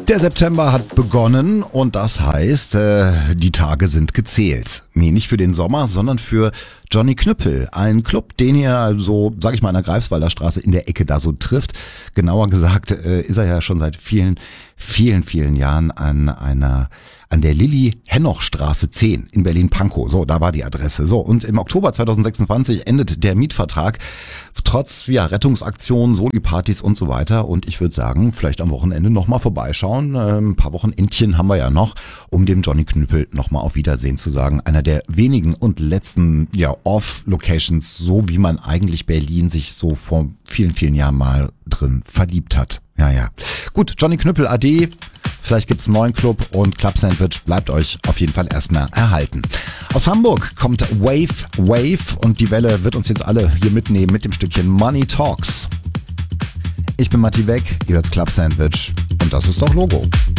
Der September hat begonnen und das heißt, die Tage sind gezählt. Nee, nicht für den Sommer, sondern für Johnny Knüppel. Ein Club, den ihr so, sag ich mal, an der Greifswalder Straße in der Ecke da so trifft. Genauer gesagt ist er ja schon seit vielen Jahren an der Lilli-Henoch-Straße 10 in Berlin-Pankow. So, da war die Adresse. So, und im Oktober 2026 endet der Mietvertrag trotz Rettungsaktionen, Soli-Partys und so weiter. Und ich würde sagen, vielleicht am Wochenende nochmal vorbeischauen. Ein paar Wochenendchen haben wir ja noch, um dem Johnny Knüppel nochmal auf Wiedersehen zu sagen. Einer der wenigen und letzten Off-Locations, so wie man eigentlich Berlin sich so vor vielen Jahren mal drin verliebt hat. Ja. Gut, Johnny Knüppel AD. Vielleicht gibt's einen neuen Club und Club Sandwich bleibt euch auf jeden Fall erstmal erhalten. Aus Hamburg kommt Wave und die Welle wird uns jetzt alle hier mitnehmen mit dem Stückchen Money Talks. Ich bin Matti Beck, ihr hört's Club Sandwich und das ist doch Logo.